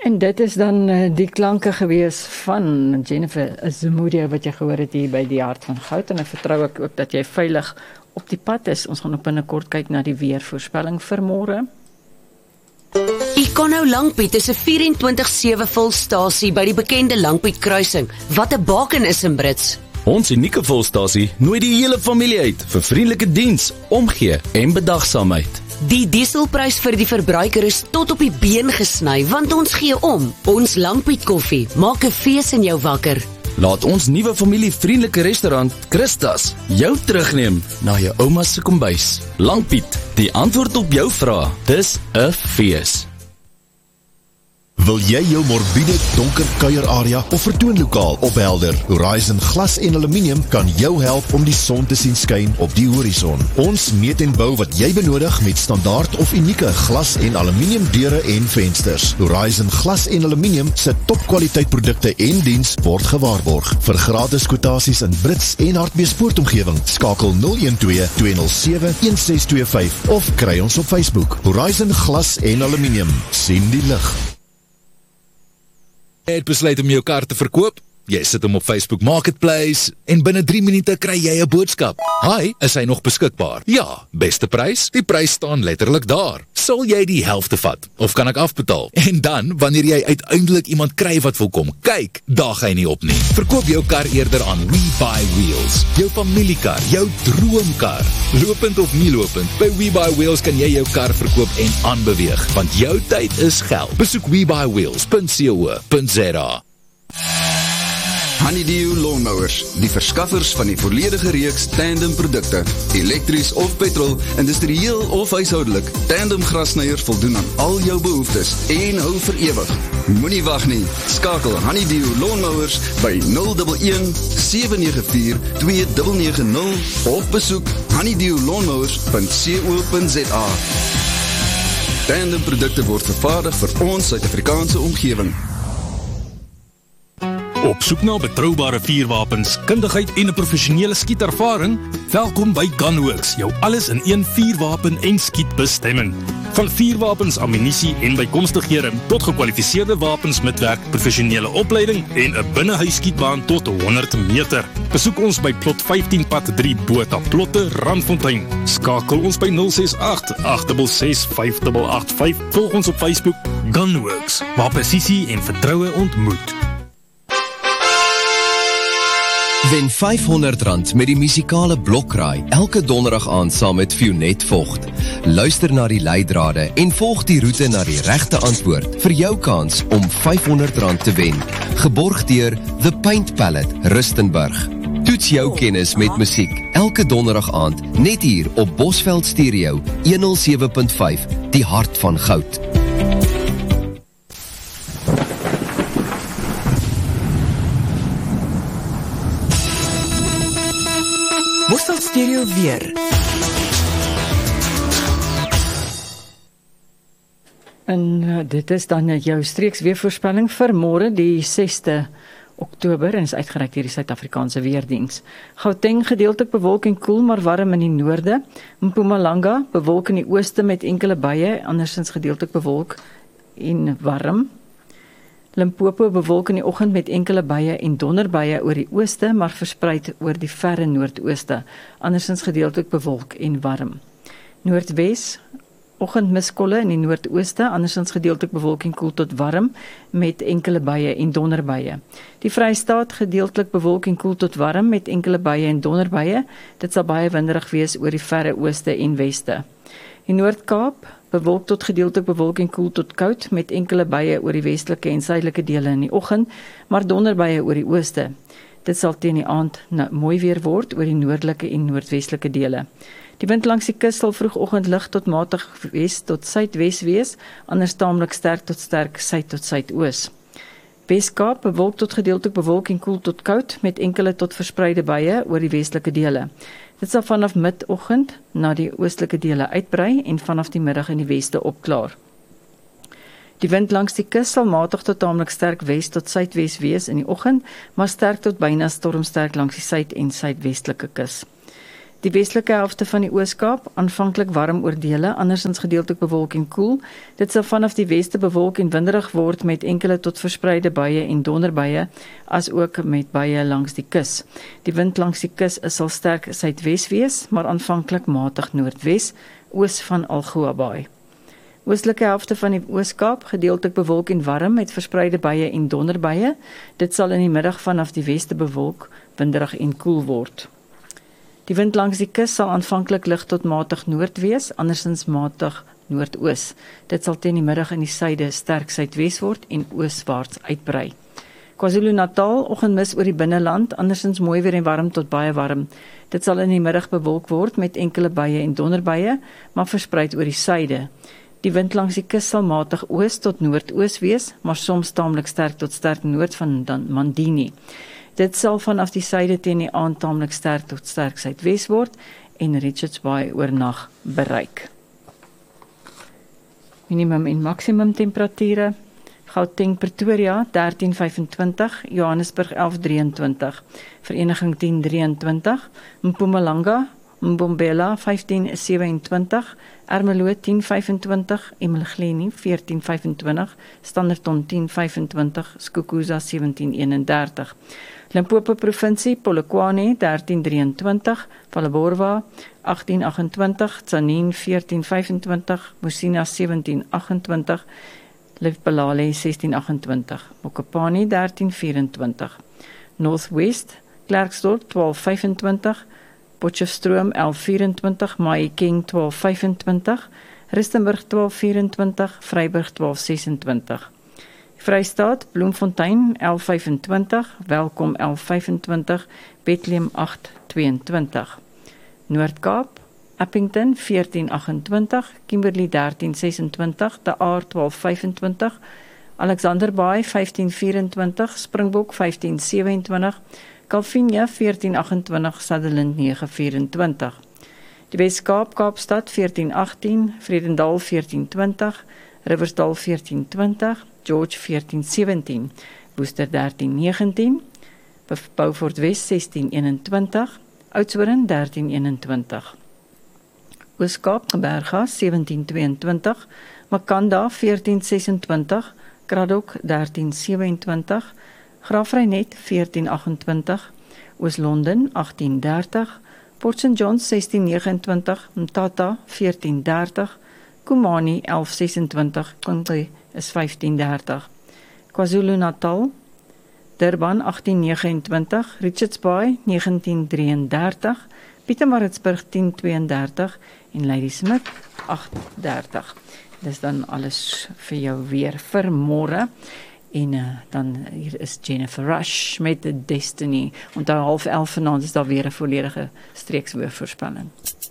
En dit is dan die klanke gewees van Jennifer Zamudio wat jy gehoor het hier by die Hart van Goud, en ek vertrou ek ook dat jy veilig op die pad is. Ons gaan op binnekort kyk na die weervoorspelling vir môre. Econo Langpiet is 'n 24/7 volstasie by die bekende Langpiet kruising, wat 'n baken is in Brits. Ons unieke volstasie nooi die hele familie uit vir vriendelike diens, omgee en bedagsaamheid. Die dieselprys vir die verbruiker is tot op die been gesny, want ons gee om. Ons Langpiet koffie maak 'n fees in jou wakker. Laat ons nuwe familievriendelike restaurant Christas jou terugneem na jou ouma se kombuis. Langpiet, die antwoord op jou vrae. Dis 'n fees. Wil jy jou morbiede donker kuierarea of vertoonlokaal ophelder? Horizon Glas en Aluminium kan jou help om die son te sien skyn op die horison. Ons meet en bou wat jy benodig met standaard of unieke glas en aluminium deure en vensters. Horizon Glas en Aluminium se topkwaliteit produkte en diens word gewaarborg. Vir gratis kwotasies in Brits en Hartbeespoortomgewing, skakel 012-207-1625 of kry ons op Facebook. Horizon Glas en Aluminium, sien die lig. Jy het besluit om jou kar te verkoop? Jy sit hom op Facebook Marketplace en binne 3 minute kry jy 'n boodskap. Hi, is hy nog beskikbaar? Ja, beste prys? Die prys staan letterlik daar. Sal jy die helfte vat? Of kan ek afbetaal? En dan, wanneer jy uiteindelik iemand kry wat wil kom kyk, daag hy nie op nie. Verkoop jou kar eerder aan We Buy Wheels. Jou familiekar, jou droomkar. Lopend of nie lopend, by We Buy Wheels kan jy jou kar verkoop en aanbeweeg, want jou tyd is geld. Besoek webuyWheels.co.za. Honeydew Lawnmowers, die verskaffers van die volledige reeks tandem produkte, elektries of petrol, industrieel of huishoudelik. Tandem grasnyers voldoen aan al jou behoeftes en hou vir ewig. Moenie wag nie, skakel Honeydew Lawnmowers by 011-794-2990 of besoek honeydewlawnmowers.co.za. Tandem produkte word vervaardig vir ons Suid-Afrikaanse omgewing. Op soek na betroubare vuurwapens, kundigheid en 'n professionele skietervaring? Welkom by Gunworks, jou alles in een vuurwapen en skietbestemming. Van vuurwapens, ammunisie en bykomstighede tot gekwalifiseerde wapens met werk, professionele opleiding en 'n binnehuisskietbaan tot 100 meter. Besoek ons by plot 15 pad 3 Botha Plotte, Randfontein. Skakel ons by 068-866-5885. Volg ons op Facebook Gunworks, waar presisie en vertroue ontmoet. Wen R500 met die musikale Blokraai elke donderdag aand saam met Fionet Vogt. Luister na die leidrade en volg die roete na die regte antwoord vir jou kans om R500 te wen. Geborg deur The Paint Palette, Rustenburg. Toets jou kennis met musiek elke donderdag aand net hier op Bosveld Stereo 107.5, die Hart van Goud. Bosveld Stereo weer. En dit is dan jou streeks weervoorspelling vir môre die 6de Oktober en is uitgereik deur die Suid-Afrikaanse Weerdiens. Gauteng gedeeltelik bewolk en koel, maar warm in die noorde. Mpumalanga bewolk in die ooste met enkele buie, andersins gedeeltelik bewolk en warm. Limpopo bewolk in die oggend met enkele buie en donderbuie oor die ooste, maar verspreid oor die verre noordooste, andersins gedeeltelik bewolk en warm. Noordwes, oggendmiskolle in die noordooste, andersins gedeeltelik bewolk en koel tot warm, met enkele buie en donderbuie. Die Vrystaat gedeeltelik bewolk en koel tot warm, met enkele buie en donderbuie, dit sal baie winderig wees oor die verre ooste en weste. Die Noord-Kaap, bewolk tot gedeeltelik bewolk en koel tot koud, met enkele buie oor die westelike en suidelike dele in die oggend, maar donderbuie oor die ooste. Dit sal teen die aand mooi weer word oor die noordelike en noordwestelike dele. Die wind langs die kus sal vroegoggend lig tot matig wes tot suidwes wees, anders taamlik sterk tot sterk suid tot suidoos. Weskaap bewolk tot gedeeltelik bewolk en koel tot koud, met enkele tot verspreide buie oor die westelike dele. Dit sal vanaf midoggend na die oostelike dele uitbrei en vanaf die middag in die weste opklaar. Die wind langs die kus sal matig tot taamlik sterk wes tot suidwes wees in die oggend, maar sterk tot byna stormsterk langs die suid- en suidwestelike kus. Die westelike helfte van die Oos-Kaap, aanvanklik warm oor dele, andersins gedeeltelik bewolk en koel. Dit sal vanaf die weste bewolk en winderig word met enkele tot verspreide buie en donderbuie, as ook met buie langs die kus. Die wind langs die kus sal sterk suidwes wees, maar aanvanklik matig noordwes, oos van Algoa Baai. Oostelike helfte van die Oos-Kaap, gedeeltelik bewolk en warm met verspreide buie en donderbuie. Dit sal in die middag vanaf die weste bewolk, winderig en koel word. Die wind langs die kus sal aanvanklik lig tot matig noord wees, andersins matig noordoos. Dit sal teen die middag in die suide sterk suidwes word en ooswaarts uitbrei. KwaZulu-Natal, oggendmis oor die binneland, andersins mooi weer en warm tot baie warm. Dit sal in die middag bewolk word met enkele buie en donderbuie, maar verspreid oor die suide. Die wind langs die kus sal matig oos tot noordoos wees, maar soms taamlik sterk tot sterk noord van Mandini. Dit sal vanaf die suide teen die aand taamlik sterk tot sterk suidwes word en Richards Bay oornag bereik. Minimum en maksimum temperature: Gauteng Pretoria 13:25, Johannesburg 11:23, Vereniging 10:23, Mpumalanga, Mbombela 15:27, Ermelo 10:25, eMehleni 14:25, Standerton 10:25, Skukuza 17:31. Limpopo Provinsie, Polokwane 13:23, Phalaborwa 18:28, Tzaneen 14:25, Musina 17:28, Lephalale 16:28, Mokopane 13:24, North West, Klerksdorp 12:25, Potchefstroom 11:24, Mahikeng 12:25, Rustenburg 12:24, Vryburg 12:26. Vrystaat, Bloemfontein 11:25, Welkom 11:25, Bethlehem 8:22. Noord-Kaap, Appington 14:28, Kimberley 13:26, De Aar 12:25, Alexander Bay 15:24, Springbok 15:27, Kalvinia 14:28, Sutherland 9:24. Die Wes-Kaap, Kaapstad 14:18, Vredendal 14:20, Riversdal 14:20, George 14:17, Worcester 13:19, Beaufort Wes 16:21, Oudtshoorn 13:21. Oos-Kaap, Berga 17:22, Makanda 14:26, Kraddock 13:27, Graafrenet 14:28, Oos-London 18:30, Port St Johns 16:29, Mthatha 14:30, Kumani 11:26, Kimberley is 15:30. KwaZulu-Natal, Durban 18:29, Richards Bay 19:33, Pietermaritzburg 10:32 en Ladysmith 8:30. Dis dan alles vir jou weer vir môre. En dan hier is Jennifer Rush met The Destiny. Onthou 10:30 vanaand is daar weer 'n volledige streeksweervoorspelling.